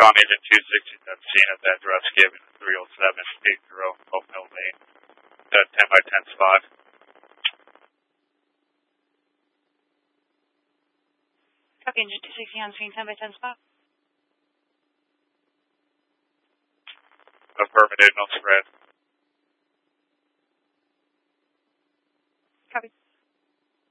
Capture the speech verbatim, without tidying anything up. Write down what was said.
Recon Agent two sixty is at scene at the address given at three oh seven eight zero Oak Mill Lane. At ten by ten spot. Copy, Agent two sixty on scene, ten by ten spot. Affirmative, no spread. Copy.